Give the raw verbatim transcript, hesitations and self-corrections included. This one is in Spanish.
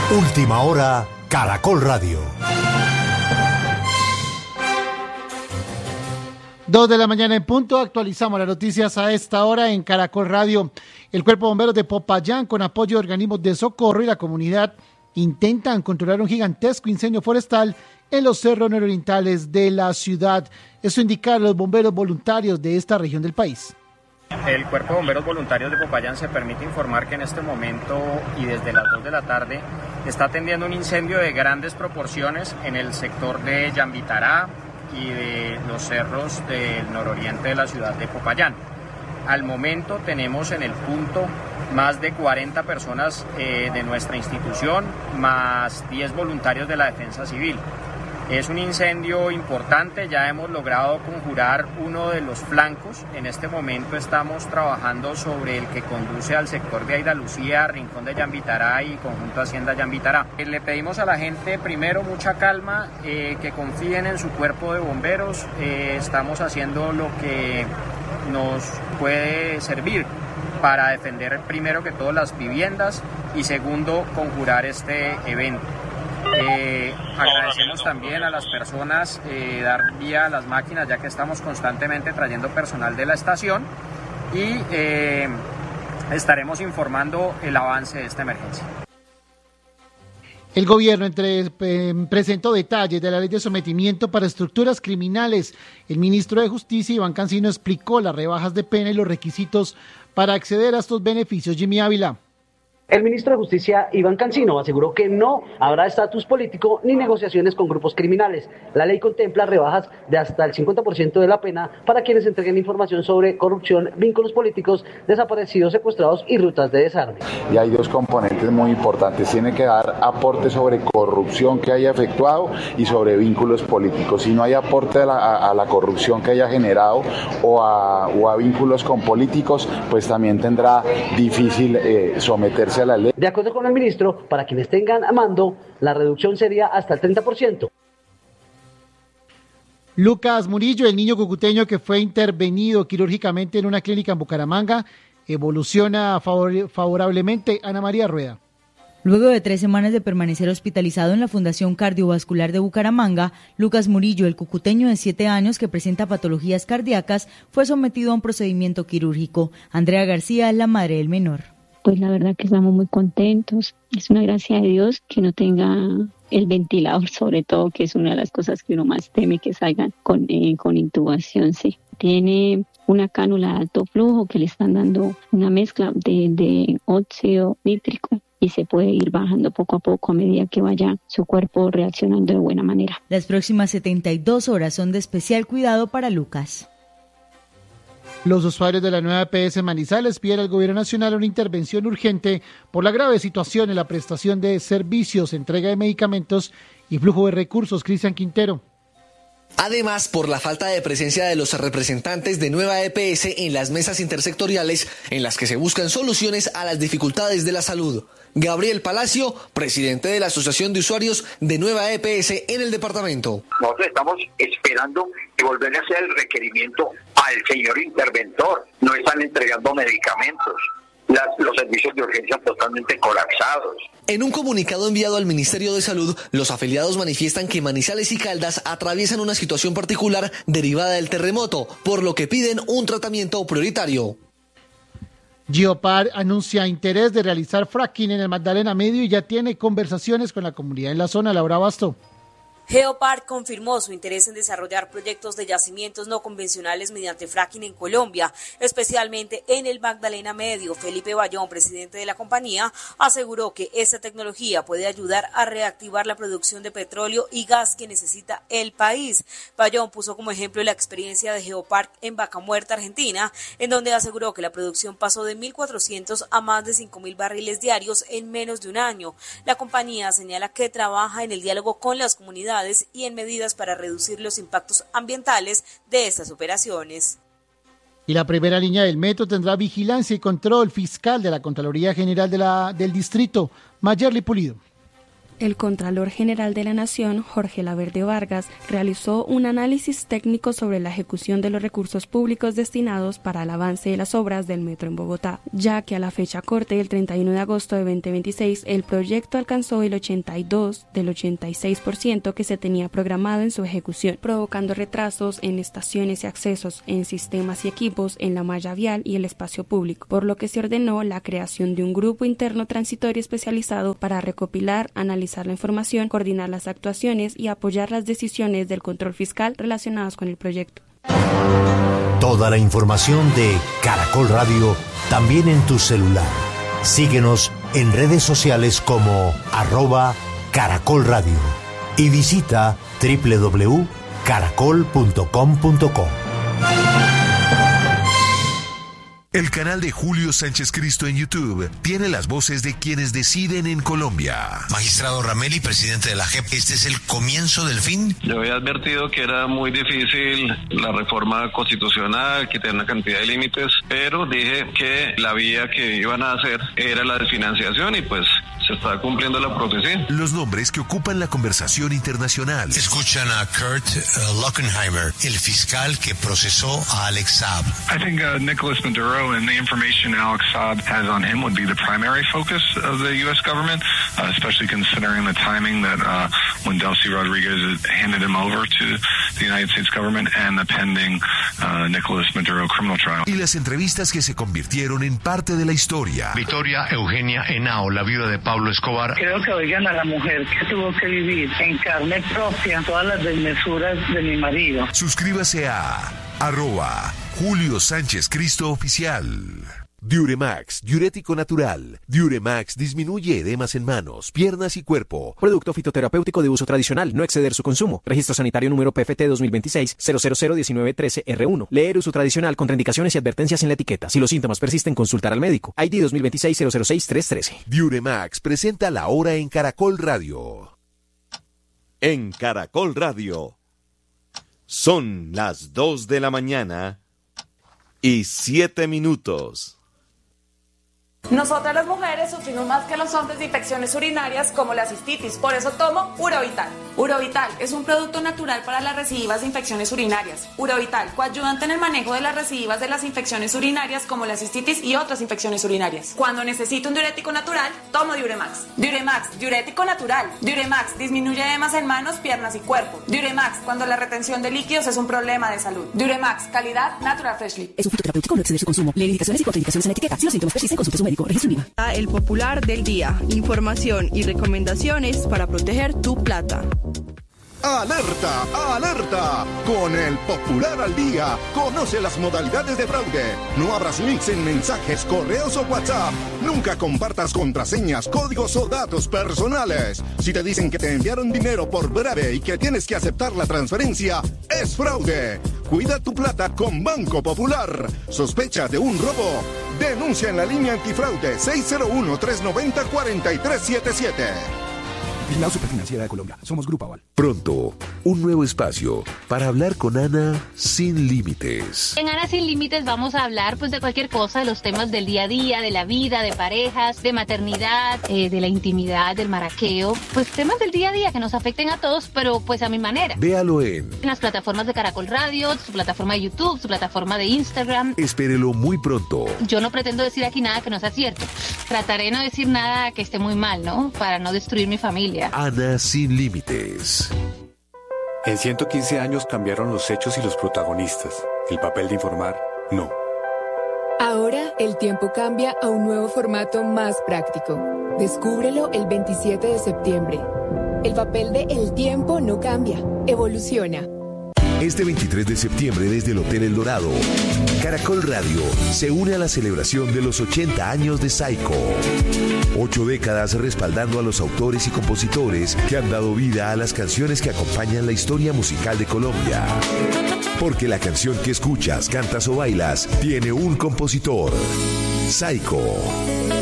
Última hora, Caracol Radio. Dos de la mañana en punto, actualizamos las noticias a esta hora en Caracol Radio. El Cuerpo de Bomberos de Popayán, con apoyo de organismos de socorro y la comunidad, intentan controlar un gigantesco incendio forestal en los cerros nororientales de la ciudad. Eso indica los bomberos voluntarios de esta región del país. El Cuerpo de Bomberos Voluntarios de Popayán se permite informar que en este momento y desde las dos de la tarde está atendiendo un incendio de grandes proporciones en el sector de Yambitará y de los cerros del nororiente de la ciudad de Popayán. Al momento tenemos en el punto más de cuarenta personas eh, de nuestra institución, más diez voluntarios de la Defensa Civil. Es un incendio importante, ya hemos logrado conjurar uno de los flancos. En este momento estamos trabajando sobre el que conduce al sector de Aida Lucía, Rincón de Yambitará y Conjunto Hacienda Yambitará. Le pedimos a la gente primero mucha calma, eh, que confíen en su cuerpo de bomberos. Eh, estamos haciendo lo que nos puede servir para defender primero que todo las viviendas y segundo conjurar este evento. Eh, agradecemos también a las personas eh, dar vía a las máquinas, ya que estamos constantemente trayendo personal de la estación y eh, estaremos informando el avance de esta emergencia. El gobierno entre, eh, presentó detalles de la ley de sometimiento para estructuras criminales. El ministro de Justicia, Iván Cancino, explicó las rebajas de pena y los requisitos para acceder a estos beneficios. Jimmy Ávila. El ministro de Justicia, Iván Cancino, aseguró que no habrá estatus político ni negociaciones con grupos criminales. La ley contempla rebajas de hasta el cincuenta por ciento de la pena para quienes entreguen información sobre corrupción, vínculos políticos, desaparecidos, secuestrados y rutas de desarme. Y hay dos componentes muy importantes. Tiene que dar aporte sobre corrupción que haya efectuado y sobre vínculos políticos. Si no hay aporte a la, a, a la corrupción que haya generado o a, o a vínculos con políticos, pues también tendrá difícil eh, someterse a la ley. De acuerdo con el ministro, para quienes tengan a mando, la reducción sería hasta el treinta por ciento. Lucas Murillo, el niño cucuteño que fue intervenido quirúrgicamente en una clínica en Bucaramanga, evoluciona favor- favorablemente. Ana María Rueda. Luego de tres semanas de permanecer hospitalizado en la Fundación Cardiovascular de Bucaramanga, Lucas Murillo, el cucuteño de siete años que presenta patologías cardíacas, fue sometido a un procedimiento quirúrgico. Andrea García es la madre del menor. Pues la verdad que estamos muy contentos. Es una gracia de Dios que no tenga el ventilador, sobre todo, que es una de las cosas que uno más teme que salgan con, eh, con intubación. Sí. Tiene una cánula de alto flujo que le están dando una mezcla de, de óxido nítrico y se puede ir bajando poco a poco a medida que vaya su cuerpo reaccionando de buena manera. Las próximas setenta y dos horas son de especial cuidado para Lucas. Los usuarios de la nueva E P S Manizales piden al Gobierno Nacional una intervención urgente por la grave situación en la prestación de servicios, entrega de medicamentos y flujo de recursos. Cristian Quintero. Además, por la falta de presencia de los representantes de Nueva E P S en las mesas intersectoriales en las que se buscan soluciones a las dificultades de la salud. Gabriel Palacio, presidente de la Asociación de Usuarios de Nueva E P S en el departamento. Nosotros estamos esperando que volver a hacer el requerimiento al señor interventor. No están entregando medicamentos. Las, los servicios de urgencia totalmente colapsados. En un comunicado enviado al Ministerio de Salud, los afiliados manifiestan que Manizales y Caldas atraviesan una situación particular derivada del terremoto, por lo que piden un tratamiento prioritario. Geopar anuncia interés de realizar fracking en el Magdalena Medio y ya tiene conversaciones con la comunidad en la zona. Laura Basto. Geopar confirmó su interés en desarrollar proyectos de yacimientos no convencionales mediante fracking en Colombia, especialmente en el Magdalena Medio. Felipe Bayón, presidente de la compañía, aseguró que esta tecnología puede ayudar a reactivar la producción de petróleo y gas que necesita el país. Bayón puso como ejemplo la experiencia de Geopar en Vaca Muerta, Argentina, en donde aseguró que la producción pasó de mil cuatrocientos a más de cinco mil barriles diarios en menos de un año. La compañía señala que trabaja en el diálogo con las comunidades y en medidas para reducir los impactos ambientales de estas operaciones. Y la primera línea del metro tendrá vigilancia y control fiscal de la Contraloría General de la, del Distrito. Mayerly Pulido. El Contralor General de la Nación, Jorge Laverde Vargas, realizó un análisis técnico sobre la ejecución de los recursos públicos destinados para el avance de las obras del metro en Bogotá, ya que a la fecha corte del treinta y uno de agosto de veinte veintiséis, el proyecto alcanzó el ochenta y dos del ochenta y seis por ciento que se tenía programado en su ejecución, provocando retrasos en estaciones y accesos, en sistemas y equipos, en la malla vial y el espacio público, por lo que se ordenó la creación de un grupo interno transitorio especializado para recopilar, analizar la información, coordinar las actuaciones y apoyar las decisiones del control fiscal relacionadas con el proyecto. Toda la información de Caracol Radio también en tu celular. Síguenos en redes sociales como arroba Caracol Radio y visita doble u doble u doble u punto caracol punto com punto co. El canal de Julio Sánchez Cristo en YouTube tiene las voces de quienes deciden en Colombia. Magistrado Rameli, presidente de la J E P, ¿este es el comienzo del fin? Yo había advertido que era muy difícil la reforma constitucional, que tenía una cantidad de límites, pero dije que la vía que iban a hacer era la desfinanciación y pues se está cumpliendo la profecía. Los nombres que ocupan la conversación internacional. Escuchan a Kurt uh, Lockenheimer, el fiscal que procesó a Alex Saab. I think uh, Nicholas Maduro and the information Alex Saab has on him would be the primary focus of the U S government, uh, especially considering the timing that uh, when Delcy Rodriguez handed him over to the United States government and the pending uh, Nicholas Maduro criminal trial. Y las entrevistas que se convirtieron en parte de la historia. Victoria Eugenia Henao, la viuda de Pablo Escobar. Creo que oigan a la mujer que tuvo que vivir en carne propia todas las desmesuras de mi marido. Suscríbase a arroba Julio Sánchez Cristo Oficial. Diuremax, diurético natural. Diuremax disminuye edemas en manos, piernas y cuerpo. Producto fitoterapéutico de uso tradicional, no exceder su consumo. Registro sanitario número P F T dos mil veintiséis cero cero cero diecinueve trece R uno. Leer uso tradicional, contraindicaciones y advertencias en la etiqueta. Si los síntomas persisten, consultar al médico. I D dos mil veintiséis cero cero seis tres trece. Diuremax presenta la hora en Caracol Radio. En Caracol Radio. Son las dos de la mañana y siete minutos. Nosotras las mujeres sufrimos más que los hombres de infecciones urinarias como la cistitis, por eso tomo Urovital. Urovital es un producto natural para las recidivas de infecciones urinarias. Urovital, coayudante en el manejo de las recidivas de las infecciones urinarias como la cistitis y otras infecciones urinarias. Cuando necesito un diurético natural, tomo Diuremax. Diuremax, diurético natural. Diuremax disminuye edemas en manos, piernas y cuerpo. Diuremax, cuando la retención de líquidos es un problema de salud. Diuremax, calidad Natural Freshly. Es un fitoterapéutico, no exceder su consumo. Lee indicaciones y contraindicaciones en la etiqueta. Si los síntomas persisten, consulte a su médico. El popular del día, información y recomendaciones para proteger tu plata. ¡Alerta! ¡Alerta! Con el Popular al Día, conoce las modalidades de fraude. No abras links en mensajes, correos o WhatsApp. Nunca compartas contraseñas, códigos o datos personales. Si te dicen que te enviaron dinero por breve y que tienes que aceptar la transferencia, es fraude. Cuida tu plata con Banco Popular. ¿Sospecha de un robo? Denuncia en la línea antifraude seis cero uno, tres nueve cero, cuatro tres siete siete. Vigilado Superfinanciera de Colombia. Somos Grupo Aval. Pronto, un nuevo espacio para hablar con Ana sin límites. En Ana sin límites vamos a hablar pues de cualquier cosa, de los temas del día a día, de la vida, de parejas, de maternidad, eh, de la intimidad, del maraqueo, pues temas del día a día que nos afecten a todos, pero pues a mi manera. Véalo en, en las plataformas de Caracol Radio, su plataforma de YouTube, su plataforma de Instagram. Espérelo muy pronto. Yo no pretendo decir aquí nada que no sea cierto. Trataré de no decir nada que esté muy mal, ¿no? Para no destruir mi familia. Ana sin límites. En ciento quince años cambiaron los hechos y los protagonistas. El papel de informar, no. Ahora el tiempo cambia a un nuevo formato más práctico. Descúbrelo el veintisiete de septiembre. El papel de El Tiempo no cambia, evoluciona. Este veintitrés de septiembre desde el Hotel El Dorado, Caracol Radio se une a la celebración de los ochenta años de Saico. Ocho décadas respaldando a los autores y compositores que han dado vida a las canciones que acompañan la historia musical de Colombia. Porque la canción que escuchas, cantas o bailas tiene un compositor. Saico.